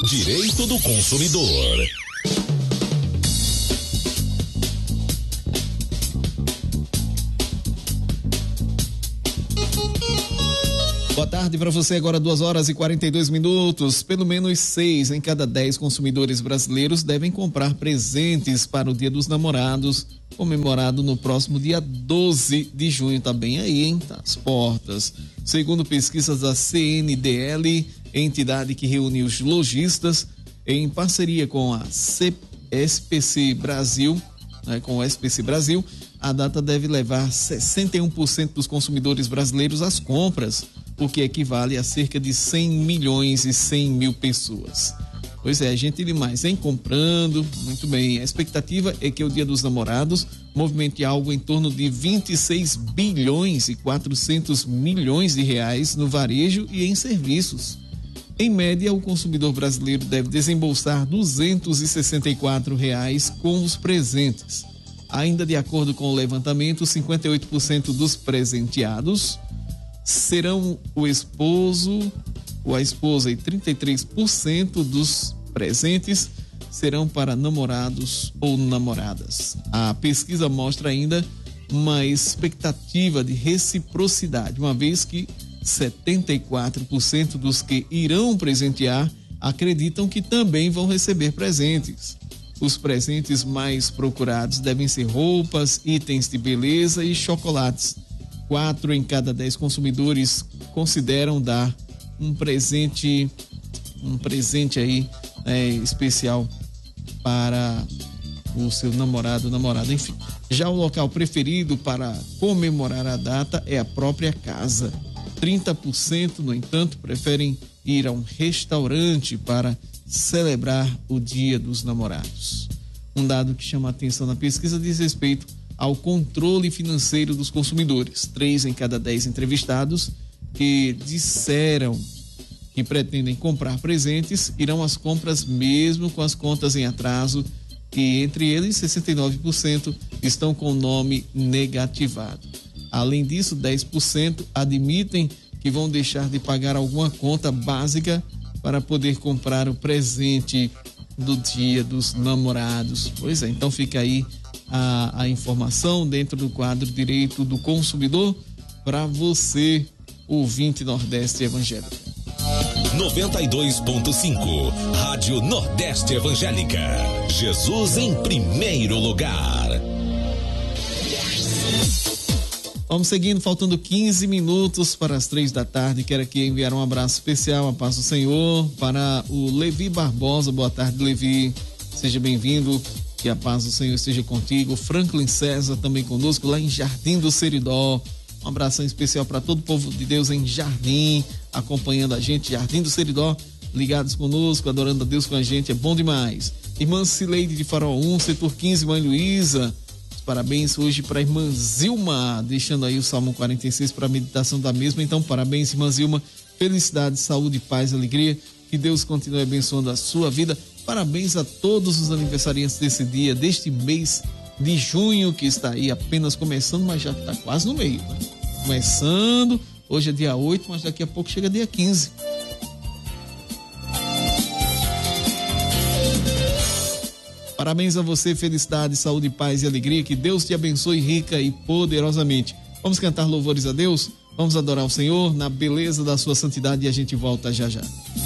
Direito do consumidor. Boa tarde para você, agora 2h42. Pelo menos 6 em cada 10 consumidores brasileiros devem comprar presentes para o Dia dos Namorados, comemorado no próximo dia 12 de junho. Tá bem aí, hein? Tá às portas. Segundo pesquisas da CNDL, entidade que reúne os lojistas, em parceria com a SPC Brasil, com o SPC Brasil, a data deve levar 61% dos consumidores brasileiros às compras, o que equivale a cerca de 100 milhões e 100 mil pessoas. Pois é, gente demais, hein? Comprando, muito bem. A expectativa é que o Dia dos Namorados movimente algo em torno de 26 bilhões e 400 milhões de reais no varejo e em serviços. Em média, o consumidor brasileiro deve desembolsar R$ 264 com os presentes. Ainda de acordo com o levantamento, 58% dos presenteados serão o esposo ou a esposa e 33% dos presentes serão para namorados ou namoradas. A pesquisa mostra ainda uma expectativa de reciprocidade, uma vez que 74% dos que irão presentear acreditam que também vão receber presentes. Os presentes mais procurados devem ser roupas, itens de beleza e chocolates. 4 em cada 10 consumidores consideram dar um presente aí especial para o seu namorado ou namorada. Enfim, já o local preferido para comemorar a data é a própria casa. 30%, no entanto, preferem ir a um restaurante para celebrar o Dia dos Namorados. Um dado que chama a atenção na pesquisa diz respeito ao controle financeiro dos consumidores. 3 em cada 10 entrevistados que disseram que pretendem comprar presentes irão às compras mesmo com as contas em atraso, e entre eles 69% estão com o nome negativado. Além disso, 10% admitem que vão deixar de pagar alguma conta básica para poder comprar o presente do Dia dos Namorados. Pois é, então fica aí a informação dentro do quadro Direito do Consumidor para você, ouvinte Nordeste Evangélica. 92.5 Rádio Nordeste Evangélica. Jesus em primeiro lugar. Vamos seguindo, faltando 15 minutos para as 3 da tarde. Quero aqui enviar um abraço especial, a paz do Senhor, para o Levi Barbosa. Boa tarde, Levi. Seja bem-vindo. Que a paz do Senhor esteja contigo. Franklin César também conosco lá em Jardim do Seridó. Um abração especial para todo o povo de Deus em Jardim, acompanhando a gente, Jardim do Seridó, ligados conosco, adorando a Deus com a gente, é bom demais. Irmã Cileide de Farol 1, setor 15, Mãe Luísa, parabéns hoje para a irmã Zilma, deixando aí o Salmo 46 para a meditação da mesma. Então, parabéns, irmã Zilma, felicidade, saúde, paz, alegria, que Deus continue abençoando a sua vida. Parabéns a todos os aniversariantes desse dia, deste mês de junho, que está aí apenas começando, mas já está quase no meio, né? Começando, hoje é dia 8, mas daqui a pouco chega dia 15. Parabéns a você, felicidade, saúde, paz e alegria, que Deus te abençoe rica e poderosamente. Vamos cantar louvores a Deus? Vamos adorar o Senhor na beleza da sua santidade e a gente volta já já.